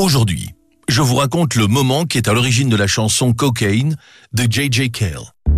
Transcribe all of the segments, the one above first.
Aujourd'hui, je vous raconte le moment qui est à l'origine de la chanson Cocaine de J.J. Cale.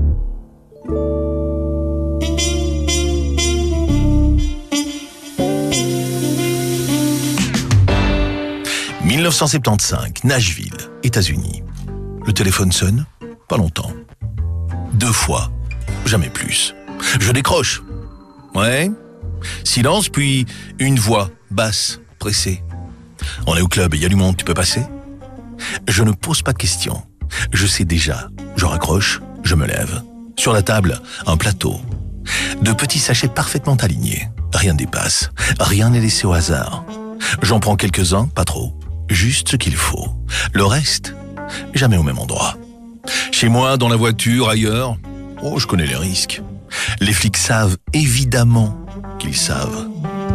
« 1975, Nashville, États-Unis. Le téléphone sonne, pas longtemps. 2 fois, jamais plus. Je décroche. Ouais. Silence, puis une voix basse, pressée. On est au club, il y a du monde, tu peux passer ? Je ne pose pas de questions. Je sais déjà. Je raccroche, je me lève. Sur la table, un plateau. 2 petits sachets parfaitement alignés. Rien ne dépasse. Rien n'est laissé au hasard. J'en prends quelques-uns, pas trop. Juste ce qu'il faut. Le reste, jamais au même endroit. Chez moi, dans la voiture, ailleurs, je connais les risques. Les flics savent, évidemment qu'ils savent.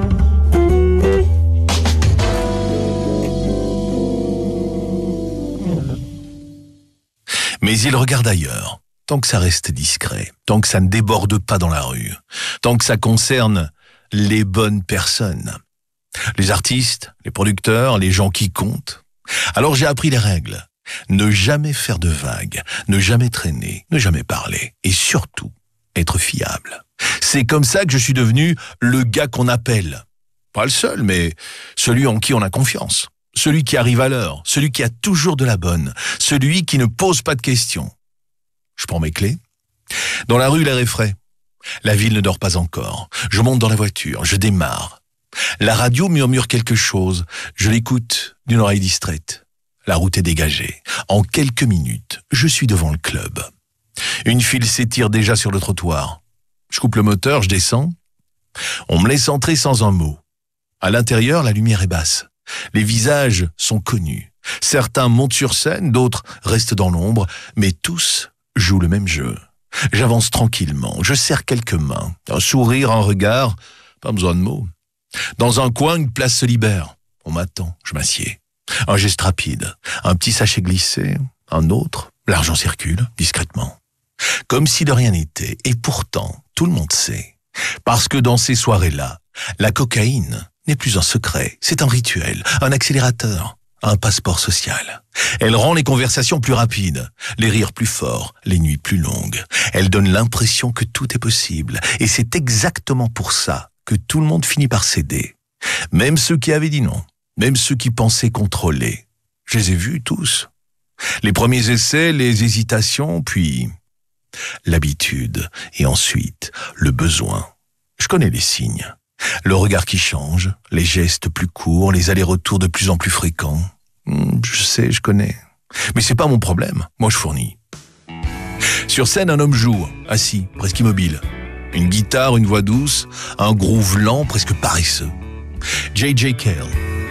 Mais ils regardent ailleurs, tant que ça reste discret, tant que ça ne déborde pas dans la rue, tant que ça concerne les bonnes personnes. Les artistes, les producteurs, les gens qui comptent. Alors j'ai appris les règles. Ne jamais faire de vagues, ne jamais traîner, ne jamais parler. Et surtout, être fiable. C'est comme ça que je suis devenu le gars qu'on appelle. Pas le seul, mais celui en qui on a confiance. Celui qui arrive à l'heure, celui qui a toujours de la bonne, celui qui ne pose pas de questions. Je prends mes clés. Dans la rue, l'air est frais. La ville ne dort pas encore. Je monte dans la voiture, je démarre. La radio murmure quelque chose. Je l'écoute d'une oreille distraite. La route est dégagée. En quelques minutes, je suis devant le club. Une file s'étire déjà sur le trottoir. Je coupe le moteur, je descends. On me laisse entrer sans un mot. À l'intérieur, la lumière est basse. Les visages sont connus. Certains montent sur scène, d'autres restent dans l'ombre, mais tous jouent le même jeu. J'avance tranquillement, je serre quelques mains. Un sourire, un regard, pas besoin de mots. Dans un coin, une place se libère. On m'attend, je m'assieds. Un geste rapide, un petit sachet glissé, un autre, l'argent circule, discrètement. Comme si de rien n'était, et pourtant, tout le monde sait. Parce que dans ces soirées-là, la cocaïne n'est plus un secret, c'est un rituel, un accélérateur, un passeport social. Elle rend les conversations plus rapides, les rires plus forts, les nuits plus longues. Elle donne l'impression que tout est possible, et c'est exactement pour ça que tout le monde finit par céder. Même ceux qui avaient dit non, même ceux qui pensaient contrôler. Je les ai vus tous. Les premiers essais, les hésitations, puis l'habitude, et ensuite le besoin. Je connais les signes. Le regard qui change, les gestes plus courts, les allers-retours de plus en plus fréquents. Je sais, je connais. Mais c'est pas mon problème, moi je fournis. Sur scène, un homme joue, assis, presque immobile. Une guitare, une voix douce, un groove lent, presque paresseux. J.J. Cale.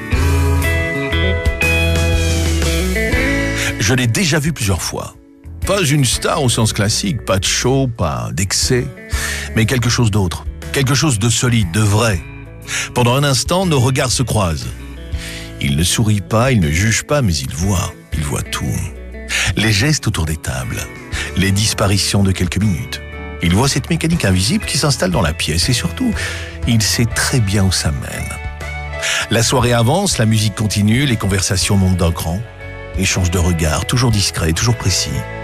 Je l'ai déjà vu plusieurs fois. Pas une star au sens classique, pas de show, pas d'excès, mais quelque chose d'autre. Quelque chose de solide, de vrai. Pendant un instant, nos regards se croisent. Il ne sourit pas, il ne juge pas, mais il voit tout. Les gestes autour des tables, les disparitions de quelques minutes. Il voit cette mécanique invisible qui s'installe dans la pièce et surtout, il sait très bien où ça mène. La soirée avance, la musique continue, les conversations montent d'un cran. Échange de regards, toujours discret, toujours précis.